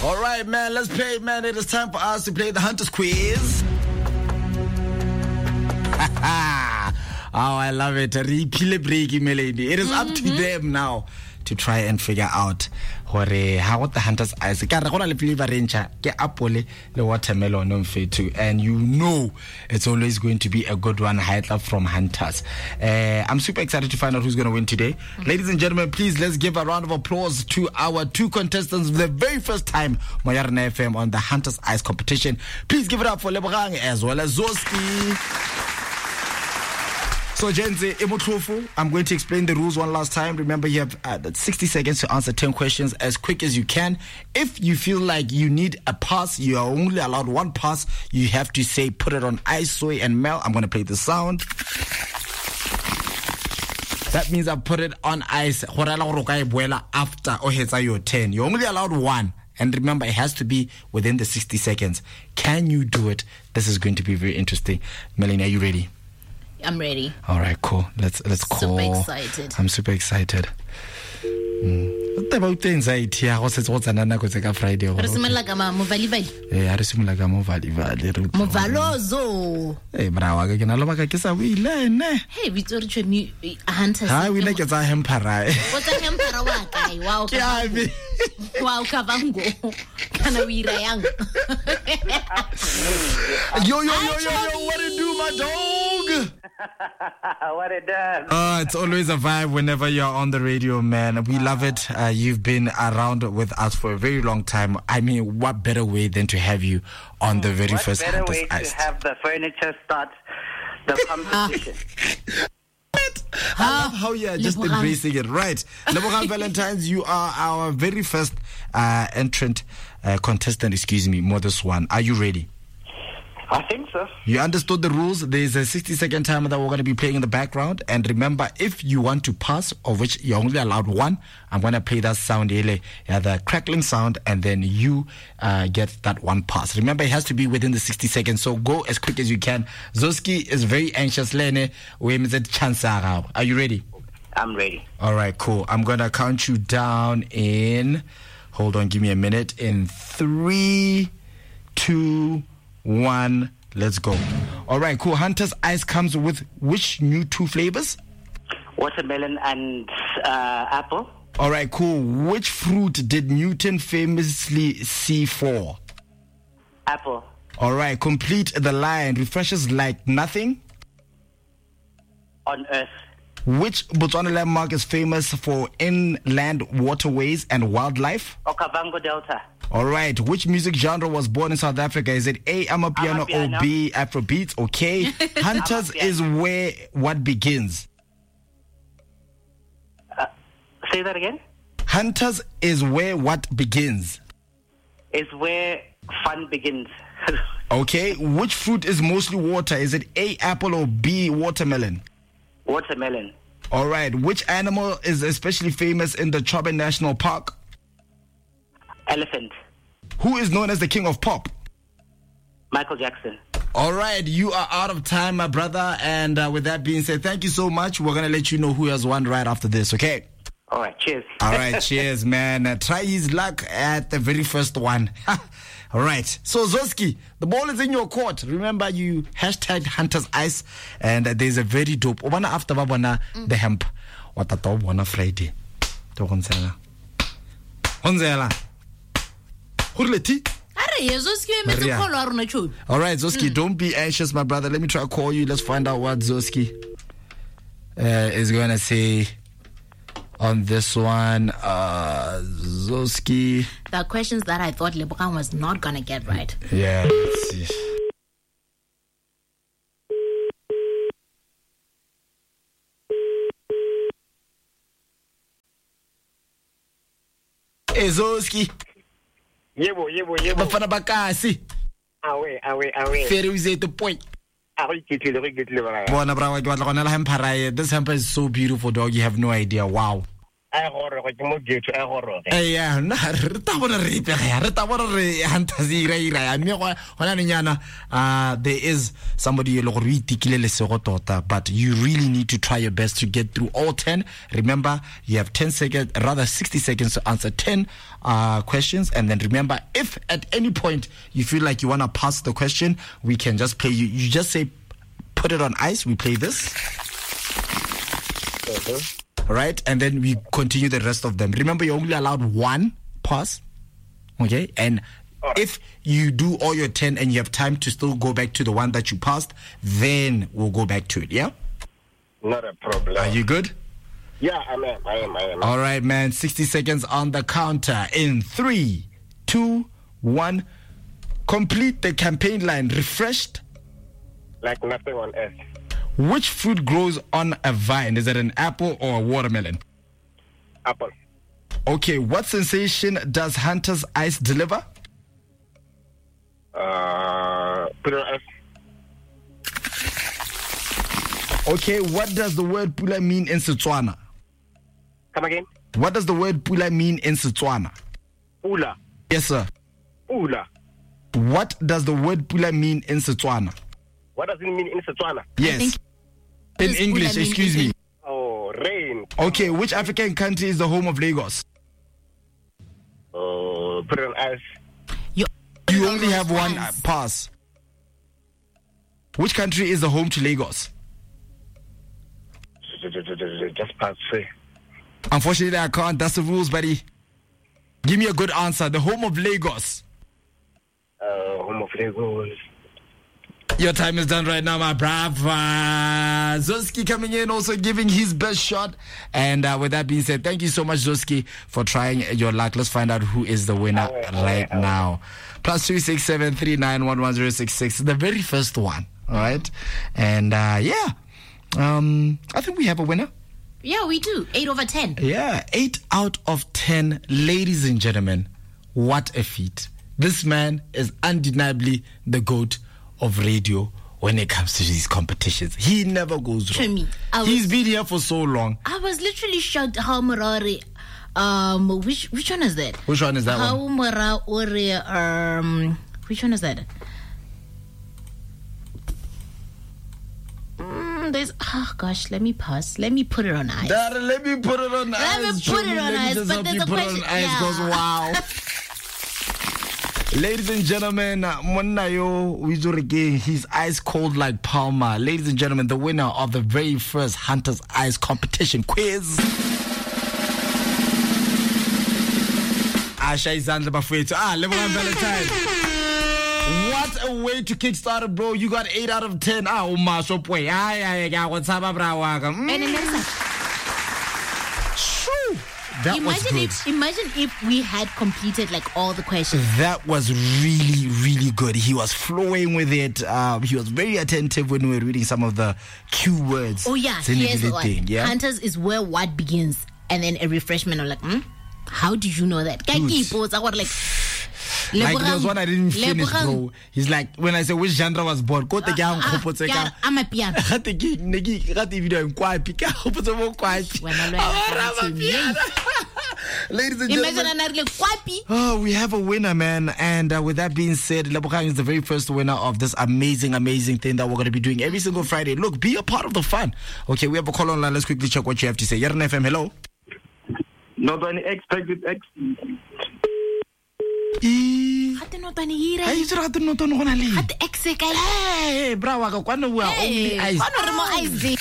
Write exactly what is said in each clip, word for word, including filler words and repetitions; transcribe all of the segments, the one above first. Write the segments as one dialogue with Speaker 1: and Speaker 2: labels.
Speaker 1: All right, man, let's play, man. It is time for us to play the Hunters Quiz. Oh, I love it. It is mm-hmm. up to them now to try and figure out how what the Hunters eyes. Ke apple le watermelon too, and you know it's always going to be a good one. Highlight from Hunters. Uh, I'm super excited to find out who's going to win today. Mm-hmm. Ladies and gentlemen, please let's give a round of applause to our two contestants for the very first time Moyarna F M on the Hunters Eyes competition. Please give it up for Lebogang as well as Zoski. So, Jenze, Imotlofu, I'm going to explain the rules one last time. Remember, you have uh, sixty seconds to answer ten questions as quick as you can. If you feel like you need a pass, you are only allowed one pass. You have to say, put it on ice, soy, and Mel. I'm going to play the sound. That means I put it on ice. After or your ten. You're only allowed one. And remember, it has to be within the sixty seconds. Can you do it? This is going to be very interesting. Melanie, are you ready?
Speaker 2: I'm ready.
Speaker 1: All right, cool. Let's let's call.
Speaker 2: Super excited.
Speaker 1: I'm super excited. What about anxiety? I was what's another go take Friday.
Speaker 2: Re simela ka mo vali vali.
Speaker 1: Eh, re simela ka mo vali vali.
Speaker 2: Mo valozo.
Speaker 1: Eh, bravo ke na loba ka ke sa wile ne.
Speaker 2: Hey, we tsore tshwe mi Hunters.
Speaker 1: Ha we ne ke tsa hempara.
Speaker 2: What's a hempara wa kai? Wow.
Speaker 1: Ke a be.
Speaker 2: Wow, kavango. Kana we ira yang.
Speaker 1: Yo yo yo yo yo, what it do, my dog?
Speaker 3: What it does.
Speaker 1: Oh, it's always a vibe whenever you're on the radio, man. We love it. Uh, you've been around with us for a very long time. I mean, what better way than to have you on the very
Speaker 3: what
Speaker 1: first
Speaker 3: better
Speaker 1: Hunters
Speaker 3: way
Speaker 1: Eyes?
Speaker 3: to have the furniture start the competition.
Speaker 1: I love how you're just
Speaker 2: Lebogang.
Speaker 1: embracing it. Right. Lebogang Valentine's, you are our very first uh, entrant, uh, contestant, excuse me, more this one. Are you ready?
Speaker 3: I think so.
Speaker 1: You understood the rules. There's a sixty second timer that we're going to be playing in the background. And remember, if you want to pass, of which you're only allowed one, I'm going to play that sound, yeah, the crackling sound, and then you uh, get that one pass. Remember, it has to be within the sixty seconds, so go as quick as you can. Zoski is very anxious. Lene, are you ready?
Speaker 3: I'm ready.
Speaker 1: All right, cool. I'm going to count you down in, hold on, give me a minute, in three, two, one, let's go. All right, cool. Hunters Eyes comes with which new two flavors?
Speaker 3: Watermelon and uh, apple.
Speaker 1: All right, cool. Which fruit did Newton famously see for?
Speaker 3: Apple.
Speaker 1: All right, complete the line. Refreshes like nothing.
Speaker 3: On earth.
Speaker 1: Which Botswana landmark is famous for inland waterways and wildlife?
Speaker 3: Okavango Delta.
Speaker 1: All right. Which music genre was born in South Africa? Is it A, Amapiano,
Speaker 3: Amapiano.
Speaker 1: or B, Afrobeats? Okay. Hunters is where what begins.
Speaker 3: Uh, say that again.
Speaker 1: Hunters is where what begins.
Speaker 3: Is where fun begins.
Speaker 1: Okay. Which fruit is mostly water? Is it A, apple, or B, watermelon?
Speaker 3: Watermelon.
Speaker 1: All right. Which animal is especially famous in the Chobe National Park?
Speaker 3: Elephant.
Speaker 1: Who is known as the king of pop?
Speaker 3: Michael Jackson.
Speaker 1: All right, you are out of time, my brother. And uh, with that being said, thank you so much. We're going to let you know who has won right after this, okay?
Speaker 3: All right, cheers.
Speaker 1: All right, cheers, man. Uh, try his luck at the very first one. All right. So, Zoski, the ball is in your court. Remember, you hashtag Hunters Ice, and uh, there's a very dope. Obana after Babana, mm. the hemp. What a top one Friday. To Gonzala. Gonzala. Hurleti. All right, Zoski, mm. don't be anxious, my brother. Let me try to call you. Let's find out what Zoski uh, is going to say on this one. Uh, Zoski.
Speaker 2: The are questions that I thought Lebogang was not going to get right.
Speaker 1: Yeah, let's see. Hey, Zoski.
Speaker 4: Yebo, yebo, yebo.
Speaker 1: Bafana bakasi.
Speaker 4: Awe, awe, awe.
Speaker 1: Fair is the point. Bona bravo, this hamper is so beautiful, dog. You have no idea. Wow.
Speaker 4: I horror, what you get to a horror.
Speaker 1: Eh ya na re ta bona re ipe ya re ta bona re Hunters ira ira ya mme go hona nyana uh there is somebody le go re itikile le sego tota, but you really need to try your best to get through all ten. Remember, you have ten seconds, rather sixty seconds to answer ten uh questions, and then remember, if at any point you feel like you want to pass the question, we can just play you you just say put it on ice, we play this.
Speaker 4: Uh-huh.
Speaker 1: Right, and then we continue the rest of them. Remember, you're only allowed one pass, okay? And
Speaker 4: right.
Speaker 1: If you do all your ten and you have time to still go back to the one that you passed, then we'll go back to it, yeah?
Speaker 4: Not a problem.
Speaker 1: Are you good?
Speaker 4: Yeah, I am, I am, I am.
Speaker 1: All right, man. sixty seconds on the counter. In three, two, one. Complete the campaign line. Refreshed.
Speaker 4: Like nothing on earth.
Speaker 1: Which fruit grows on a vine? Is it an apple or a watermelon?
Speaker 4: Apple.
Speaker 1: Okay, what sensation does Hunter's Ice deliver?
Speaker 4: Uh, put it on earth.
Speaker 1: Okay, what does the word pula mean in Setswana?
Speaker 4: Come again?
Speaker 1: What does the word pula mean in Setswana?
Speaker 4: Pula.
Speaker 1: Yes, sir.
Speaker 4: Pula.
Speaker 1: What does the word pula mean in Setswana?
Speaker 4: What does it mean in Setswana?
Speaker 1: Yes. In
Speaker 2: Does
Speaker 1: English,
Speaker 2: pula mean
Speaker 1: excuse
Speaker 2: in-
Speaker 1: me.
Speaker 4: Oh, rain.
Speaker 1: Okay, which African country is the home of Lagos?
Speaker 4: Oh, put it on ice.
Speaker 2: You,
Speaker 1: You only have one uh, pass. Which country is the home to Lagos?
Speaker 4: Just pass. Say.
Speaker 1: Unfortunately, I can't. That's the rules, buddy. Give me a good answer. The home of Lagos.
Speaker 4: Uh, home of Lagos.
Speaker 1: Your time is done right now, my brava. Zoski coming in, also giving his best shot. And uh, with that being said, thank you so much, Zoski, for trying your luck. Let's find out who is the winner right now. Plus two six seven three nine one one zero six six. The very first one, all right? And uh, yeah, um, I think we have a winner.
Speaker 2: yeah, we do. Eight over ten.
Speaker 1: Yeah, eight out of ten. Ladies and gentlemen, what a feat. This man is undeniably the GOAT of radio when it comes to these competitions. He never goes wrong.
Speaker 2: Tremi, I was-
Speaker 1: He's been here for so long.
Speaker 2: I was literally shocked how Morari, um, which which one is that?
Speaker 1: Which one is that
Speaker 2: how
Speaker 1: one?
Speaker 2: Morari, um, which one is that? Mm, there's oh gosh, let me pass. Let me put it on ice.
Speaker 1: Dad, let me put it on
Speaker 2: Let
Speaker 1: ice.
Speaker 2: me put
Speaker 1: Tremi.
Speaker 2: it on
Speaker 1: Let me
Speaker 2: ice,
Speaker 1: just
Speaker 2: but
Speaker 1: help
Speaker 2: there's
Speaker 1: you
Speaker 2: a
Speaker 1: put it on
Speaker 2: question-
Speaker 1: ice
Speaker 2: yeah.
Speaker 1: because wow. Ladies and gentlemen, uh, Monnayo Wizurige, he's ice cold like Palmer. Ladies and gentlemen, the winner of the very first Hunter's Ice competition quiz. Asha Izandla Bafetu. Ah, level one Valentine. What a way to kickstart it, bro. You got eight out of ten. Ah, Uma Sopwe. Ay, ay, ay, what's up, Brawaga?
Speaker 2: And then there's
Speaker 1: Shoo. That was
Speaker 2: imagine
Speaker 1: good.
Speaker 2: if imagine if we had completed like all the questions.
Speaker 1: That was really, really good. He was flowing with it. Uh, he was very attentive when we were reading some of the cue words.
Speaker 2: Oh yeah,
Speaker 1: Zini
Speaker 2: here's the
Speaker 1: Vile
Speaker 2: one.
Speaker 1: thing, yeah?
Speaker 2: Hunters is where what begins, and then a refreshment. I'm like, hmm? How did you know that? Guy
Speaker 1: Dude.
Speaker 2: keepos, I was like,
Speaker 1: Like there was one I didn't finish,
Speaker 2: Lebogang.
Speaker 1: bro. He's like, when I say which genre was born, go take
Speaker 2: Ah,
Speaker 1: a
Speaker 2: ah,
Speaker 1: nkgopotse
Speaker 2: yeah,
Speaker 1: ka-
Speaker 2: I'm a piano.
Speaker 1: Gate ke ne ke rate video en kwapi ka gopotse mo kwapi.
Speaker 2: Wena lo ya
Speaker 1: Ah,
Speaker 2: ka
Speaker 1: raba
Speaker 2: ntho
Speaker 1: piano. Ladies and
Speaker 2: Imagine
Speaker 1: gentlemen,
Speaker 2: I'm like, kwapi.
Speaker 1: oh, we have a winner, man. And uh, with that being said, Lebogang is the very first winner of this amazing, amazing thing that we're going to be doing every single Friday. Look, be a part of the fun. Okay, we have a call online. Let's quickly check what you have to say. Yarn F M, hello.
Speaker 4: Not any expected X.
Speaker 1: E-
Speaker 2: Hate no tani hira.
Speaker 1: Hey, you rate no tono gona le.
Speaker 2: Hate exe kai.
Speaker 1: Hey, bravo, ka kwana we are only eyes.
Speaker 2: Ono re mo ice.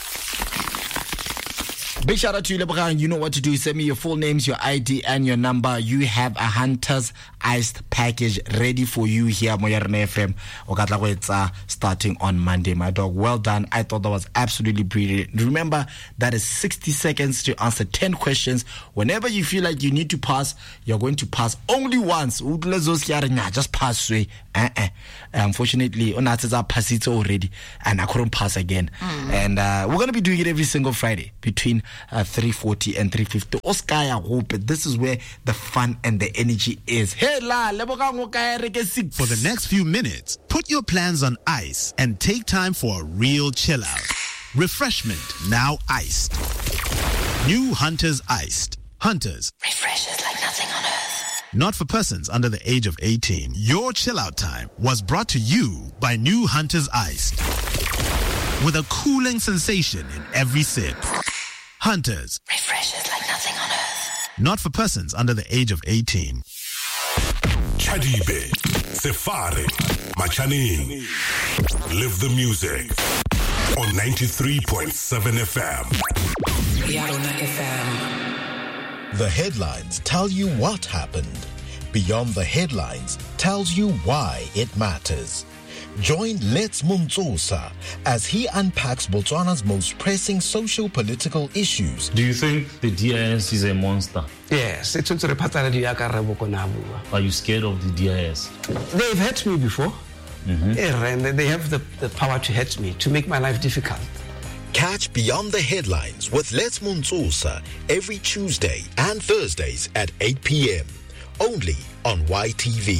Speaker 1: Big shout out to you, Lebogang. You know what to do. Send me your full names, your I D, and your number. You have a Hunter's Iced package ready for you here at Moyarne F M. Okatla starting on Monday, my dog. Well done. I thought that was absolutely brilliant. Remember, that is sixty seconds to answer ten questions. Whenever you feel like you need to pass, you're going to pass only once. Just pass. Uh-uh. Unfortunately, Onatsa passed it already, and I couldn't pass again. Mm. And uh, we're going to be doing it every single Friday between uh, three forty and three fifty. Oscar, I hope this is where the fun and the energy is. Hey, la,
Speaker 5: For the next few minutes, put your plans on ice and take time for a real chill out. Refreshment now iced. New Hunters Iced. Hunters.
Speaker 2: Refreshes like nothing on earth.
Speaker 5: Not for persons under the age of eighteen. Your chill out time was brought to you by New Hunters Iced. With a cooling sensation in every sip. Hunters.
Speaker 2: Refreshes like nothing on earth.
Speaker 5: Not for persons under the age of eighteen.
Speaker 6: Chadibe, Sefari, Machaning. Live the music on ninety-three point seven F M.
Speaker 7: Yarona F M.
Speaker 8: The headlines tell you what happened. Beyond the headlines tells you why it matters. Join Let's Mumtsosa as he unpacks Botswana's most pressing social-political issues.
Speaker 9: Do you think the D I S is a monster?
Speaker 10: Yes, it's a
Speaker 9: Are you scared of the D I S?
Speaker 10: They've hurt me before.
Speaker 9: Mm-hmm.
Speaker 10: Yeah, and they have the, the power to hurt me, to make my life difficult.
Speaker 8: Catch Beyond the Headlines with Let's Mumtsosa every Tuesday and Thursdays at eight p.m. Only on Y T V.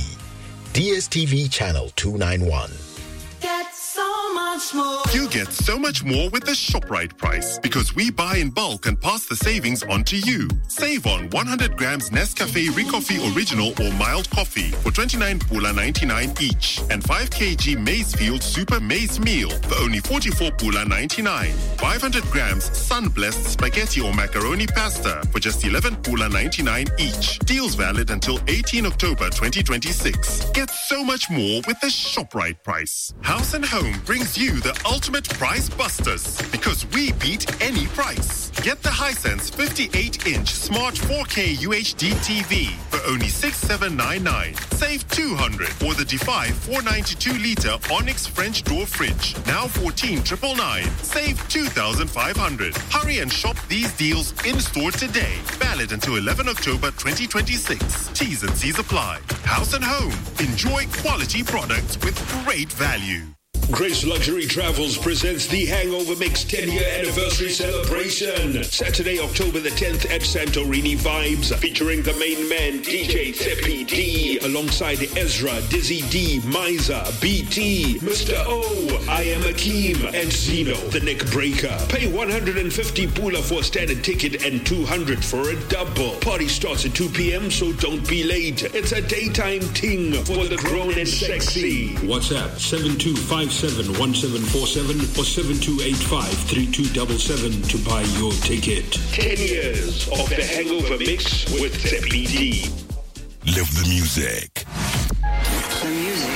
Speaker 8: D S T V channel two ninety-one.
Speaker 7: Get so much more.
Speaker 11: You get so much more with the ShopRite price because we buy in bulk and pass the savings on to you. Save on one hundred grams Nescafe Recoffee Original or Mild Coffee for twenty-nine pula ninety-nine each, and five kilograms Mazefield Super Maize Meal for only forty-four pula ninety-nine. five hundred grams Sun-Blessed Spaghetti or Macaroni Pasta for just eleven pula ninety-nine each. Deals valid until eighteenth October twenty twenty-six. Get so much more with the ShopRite price. House and Home brings you the ultimate price busters because we beat any price. Get the Hisense fifty-eight inch smart four K U H D T V for only six thousand seven hundred ninety-nine. Save two hundred or the Defy four ninety-two litre Onyx French door fridge, now fourteen thousand nine hundred ninety-nine. Save two thousand five hundred. Hurry and shop these deals in store today. Valid until eleventh October twenty twenty-six. T's and C's apply. House and Home. Enjoy quality products with great value.
Speaker 12: Grace Luxury Travels presents the Hangover Mix ten-year anniversary celebration. Saturday, October the tenth at Santorini Vibes, featuring the main man, D J Seppi D, alongside Ezra, Dizzy D, Miza, B T, Mister O, I Am Akeem, and Zeno, the Neck Breaker. Pay one hundred fifty pula for a standard ticket and two hundred for a double. Party starts at two p.m., so don't be late. It's a daytime ting for the grown and sexy. WhatsApp seven two five seven one seven four seven or seven two eight five three two seven seven to buy your ticket. Ten years of the Hangover Mix with Seppi D.
Speaker 6: Live the music.
Speaker 7: The music.